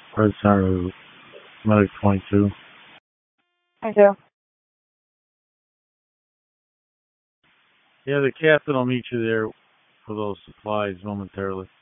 Red Center, Medic 22. Thank you. Yeah, the captain will meet you there for those supplies momentarily.